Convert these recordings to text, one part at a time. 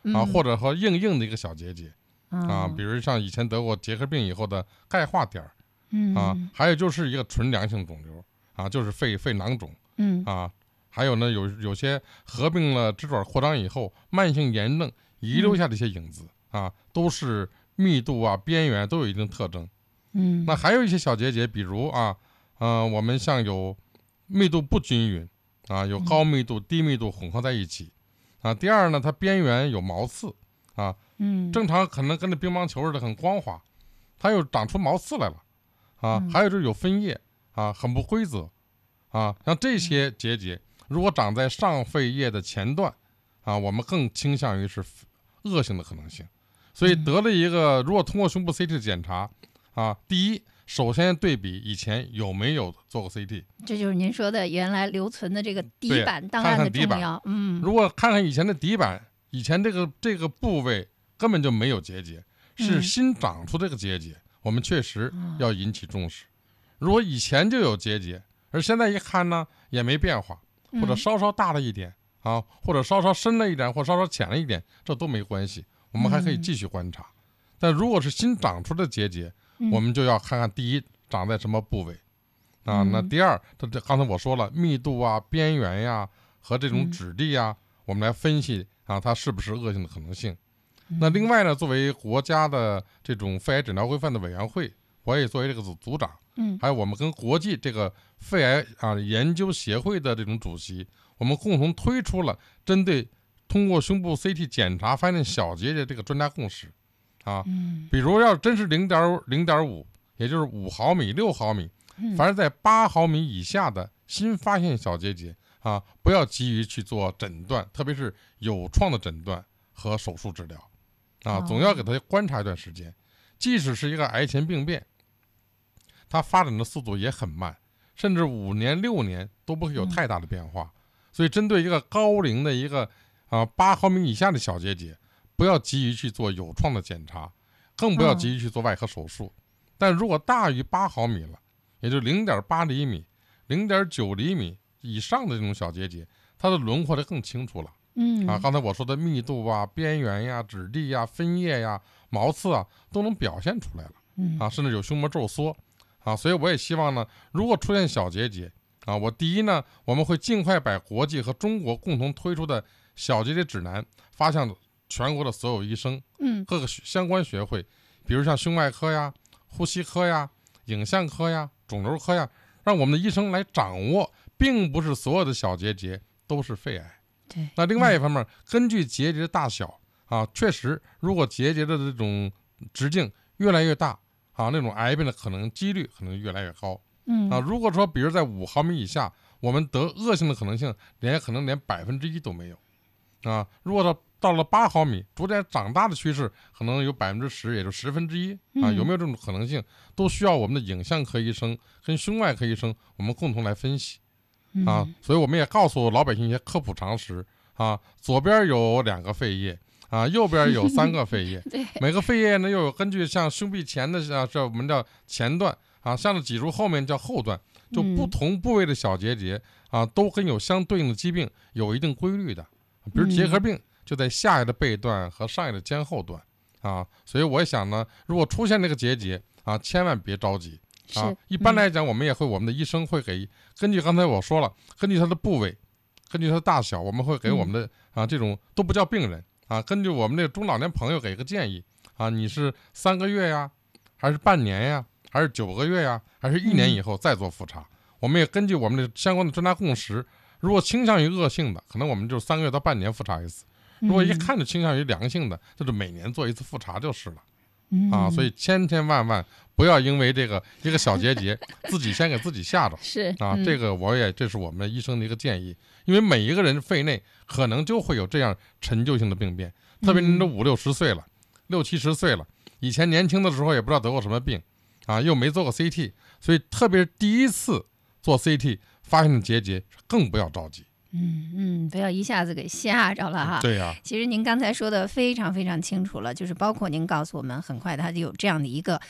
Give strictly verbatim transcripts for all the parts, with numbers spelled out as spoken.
啊，或者说硬硬的一个小结节啊，比如像以前得过结核病以后的钙化点儿啊，还有就是一个纯良性肿瘤啊，就是肺肺囊肿啊，还有呢有有些合并了支转扩张以后慢性炎症遗留下的一些影子啊，都是密度啊边缘都有一定特征。嗯，那还有一些小结节，比如啊，呃，我们像有密度不均匀啊，有高密度、低密度混合在一起啊。第二呢，它边缘有毛刺啊，嗯，正常可能跟那乒乓球似的很光滑，它又长出毛刺来了啊。还有就是有分叶啊，很不规则啊。像这些结节，如果长在上肺叶的前段啊，我们更倾向于是恶性的可能性。所以得了一个，如果通过胸部 C T 的检查。啊，第一，首先对比以前有没有做过 C T， 这就是您说的原来留存的这个底板档案的重要。 看看嗯，如果看看以前的底板，以前这个这个部位根本就没有结节，是新长出这个结节，嗯、我们确实要引起重视。如果以前就有结节，而现在一看呢也没变化，或者稍稍大了一点、嗯、啊，或者稍稍深了一点，或稍稍浅了一点，这都没关系，我们还可以继续观察。嗯、但如果是新长出的结节，我们就要看看第一长在什么部位啊，那第二，它这刚才我说了密度啊、边缘呀和这种质地呀，我们来分析啊它是不是恶性的可能性。那另外呢，作为国家的这种肺癌诊疗规范的委员会，我也作为这个组组长，嗯，还有我们跟国际这个肺癌啊研究协会的这种主席，我们共同推出了针对通过胸部 C T 检查发现小结节这个专家共识。啊，比如要真是零点零点五，也就是五毫米、六毫米，凡是在八毫米以下的新发现小结节啊，不要急于去做诊断，特别是有创的诊断和手术治疗，啊，总要给它观察一段时间。即使是一个癌前病变，它发展的速度也很慢，甚至五年、六年都不会有太大的变化。所以，针对一个高龄的一个啊八毫米以下的小结节，不要急于去做有创的检查，更不要急于去做外科手术。嗯、但如果大于八毫米了，也就零点八厘米、零点九厘米以上的这种小结节，它的轮廓就更清楚了。嗯啊，刚才我说的密度啊、边缘呀、质地呀、分叶呀、毛刺啊，都能表现出来了。嗯啊，甚至有胸膜皱缩啊，所以我也希望呢，如果出现小结节啊，我第一呢，我们会尽快把国际和中国共同推出的小结节指南发向全国的所有医生，嗯，各个相关学会，比如像胸外科呀、呼吸科呀、影像科呀、肿瘤科呀，让我们的医生来掌握，并不是所有的小结节都是肺癌。 对。 那另外一方面，嗯、根据结节的大小啊，确实，如果结节的这种直径越来越大啊，那种癌病的可能几率可能越来越高。嗯啊，如果说比如在五毫米以下，我们得恶性的可能性连可能连百分之一都没有。啊，如果到到了八毫米，逐渐长大的趋势可能有百分之十，也就十分之一啊，有没有这种可能性，都需要我们的影像科医生跟胸外科医生我们共同来分析啊。所以我们也告诉老百姓一些科普常识啊，左边有两个肺叶啊，右边有三个肺叶，每个肺叶呢又有根据像胸壁前的啊，这我们叫前段啊，像脊柱后面叫后段，就不同部位的小结节啊，都跟有相对应的疾病有一定规律的。比如结核病就在下叶的背段和上叶的肩后段啊，所以我想呢，如果出现这个结节啊，千万别着急啊。一般来讲，我们也会，我们的医生会给，根据刚才我说了，根据它的部位，根据它的大小，我们会给我们的啊这种都不叫病人啊，根据我们这个中老年朋友给一个建议啊，你是三个月呀，还是半年呀，还是九个月呀，还是一年以后再做复查？我们也根据我们的相关的专家共识。如果倾向于恶性的，可能我们就三个月到半年复查一次；如果一看就倾向于良性的，这就每年做一次复查就是了。啊，所以千千万万不要因为这个一个小结节，自己先给自己吓着。 是啊，这个我也这是我们医生的一个建议，因为每一个人肺内可能就会有这样陈旧性的病变，特别您都五六十岁了，六七十岁了，以前年轻的时候也不知道得过什么病，啊，又没做过 C T， 所以特别是第一次做 C T。发现的结节更不要着急， 嗯嗯，不要一下子给吓着了哈。 对呀、啊， 其实您刚才说的非常非常清楚了，就是包括您告诉我们，很快它就有这样的一个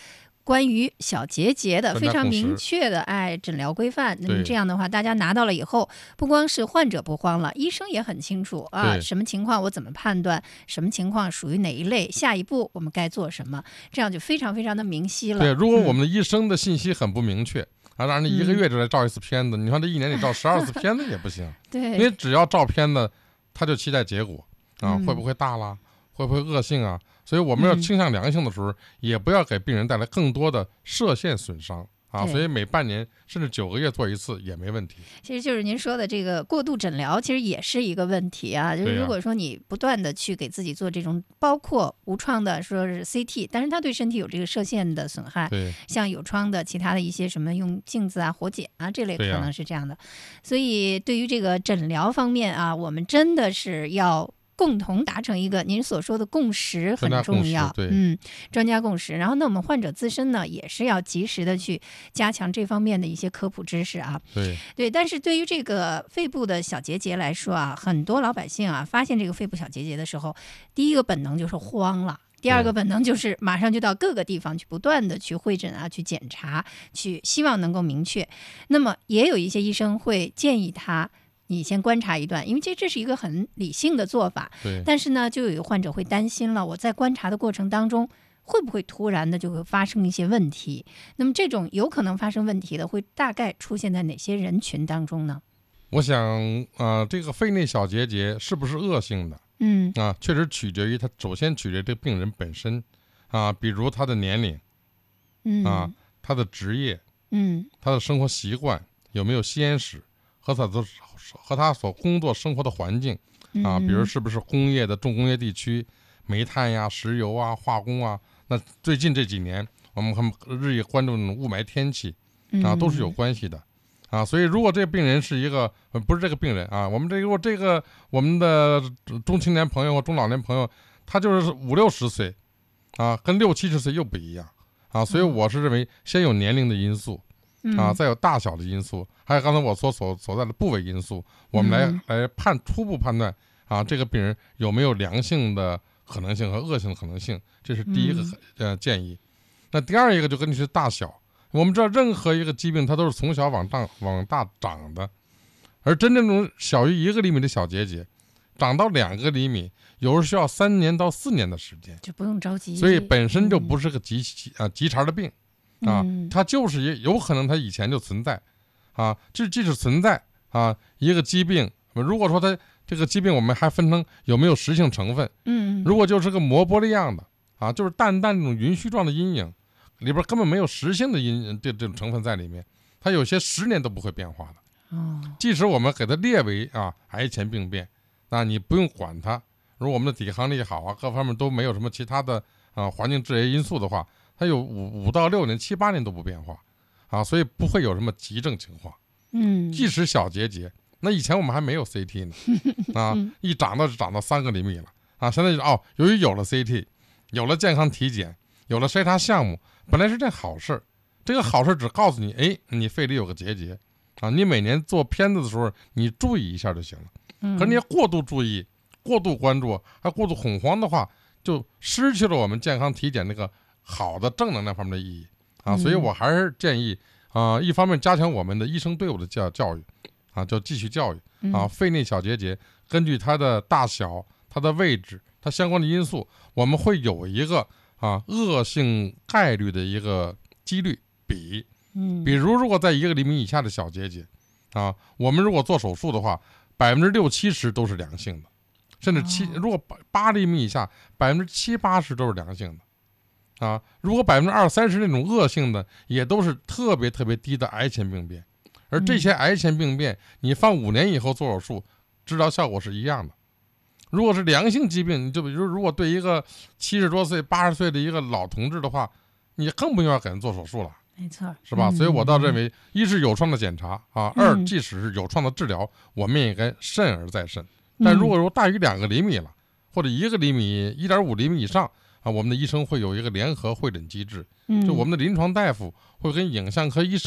关于小结节的非常专家共识明确的哎诊疗规范。那么对这样的话，大家拿到了以后，不光是患者不慌了，医生也很清楚啊， 对什么情况我怎么判断，什么情况属于哪一类，下一步我们该做什么，这样就非常非常的明晰了。 对，如果我嗯们的医生的信息很不明确、啊，让人一个月就来照一次片子，你说这一年得照十二次片子也不行，因对， 为只要照片子，他就期待结果啊， 嗯会不会大啦，会不会恶性啊？所以我们要嗯倾向良性的时候，也不要给病人带来更多的射线损伤啊。 对所以每半年甚至九个月做一次也没问题。 其实就是您说的这个过度诊疗，其实也是一个问题啊。就是对呀如果说你不断的去给自己做这种，包括无创的说是 C T，但是它对身体有这个射线的损害， 对像有创的其他的一些什么用镜子啊、活检啊这类可对呀能是这样的。所以对于这个诊疗方面啊，我们真的是要共同达成一个您所说的共识很专家共识重要， 对嗯，专家共识。然后，那我们患者自身呢，也是要及时的去加强这方面的一些科普知识啊。 对对，但是对于这个肺部的小结节来说啊，很多老百姓啊，发现这个肺部小结节的时候，第一个本能就是慌了。第二个本能就是马上就到各个地方去不断的去会诊啊，去检查，去希望能够明确。那么也有一些医生会建议他，你先观察一段，因为这这是一个很理性的做法。 对但是呢，就有一个患者会担心了，我在观察的过程当中，会不会突然的就会发生一些问题？那么这种有可能发生问题的，会大概出现在哪些人群当中呢？ 我想啊、呃这个肺内小结节是不是恶性的嗯啊？确实取决于他，首先取决于这个病人本身啊，比如他的年龄嗯啊，他的职业， 嗯他的生活习惯有没有吸烟史，和他的和他所工作生活的环境啊，比如是不是工业的重工业地区，煤炭呀、石油啊、化工啊。那最近这几年，我们很日益关注雾霾天气啊，都是有关系的啊。所以，如果这个病人是一个呃不是这个病人啊，我们这个如果这个我们的中青年朋友或中老年朋友，他就是五六十岁啊，跟六七十岁又不一样啊。所以我是认为，先有年龄的因素。啊，再有大小的因素，还有刚才我所所所在的部位因素，我们来、 嗯、 来判初步判断啊，这个病人有没有良性的可能性和恶性的可能性，这是第一个、嗯、呃建议。那第二一个就根据是大小，我们知道任何一个疾病它都是从小往大往大长的，而真正这种小于一个厘米的小结节，长到两个厘米，有时候需要三年到四年的时间， 就不用着急。 所以本身就不是个急啊急茬的病。啊， 嗯、 它就是也有可能它以前就存在，啊，这即使存在啊一个疾病，如果说它这个疾病我们还分成有没有实性成分， 嗯， 如果就是个膜玻璃样的啊，就是淡淡这种云絮状的阴影，里边根本没有实性的阴这这种成分在里面，它有些十年都不会变化的。 哦， 即使我们给它列为啊癌前病变，那你不用管它，如果我们的抵抗力好啊，各方面都没有什么其他的啊环境致癌因素的话。它有五五到六年、七八年都不变化，啊，所以不会有什么急症情况。 嗯， 即使小结节，那以前我们还没有 C T 呢，啊，一长到就长到三个厘米了，啊，现在就哦，由于有了 C T， 有了健康体检，有了筛查项目，本来是件好事，这个好事只告诉你，哎，你肺里有个结节，啊，你每年做片子的时候你注意一下就行了。 嗯、 可是你要过度注意、过度关注，还过度恐慌的话，就失去了我们健康体检那个。好的正能量方面的意义啊，所以我还是建议啊、呃，一方面加强我们的医生队伍的教教育啊，叫继续教育啊。肺内小结节根据它的大小、它的位置、它相关的因素，我们会有一个啊恶性概率的一个几率比。 嗯， 比如如果在一个厘米以下的小结节啊，我们如果做手术的话，百分之六七十都是良性的，甚至七、哦、如果八厘米以下，百分之七八十都是良性的。啊，如果百分之二三十那种恶性的，也都是特别特别低的癌前病变，而这些癌前病变，你放五年以后做手术，治疗效果是一样的。如果是良性疾病，你就比如如果对一个七十多岁、八十岁的一个老同志的话，你更不用要给人做手术了， 没错， 是吧？ 嗯、 所以我倒认为，一是有创的检查啊，二即使是有创的治疗，我们也应该慎而再慎。但如果说大于两个厘米了，或者一个厘米、一点五厘米以上。啊，我们的医生会有一个联合会诊机制，就我们的临床大夫会跟影像科医生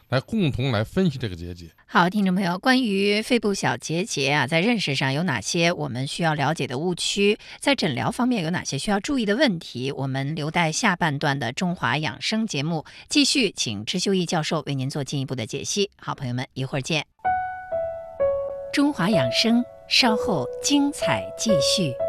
来共同来分析这个结节。 好，听众朋友，关于肺部小结节啊，在认识上有哪些我们需要了解的误区？在诊疗方面有哪些需要注意的问题？我们留待下半段的中华养生节目继续，请支修义教授为您做进一步的解析。好，朋友们，一会儿见。中华养生，稍后精彩继续。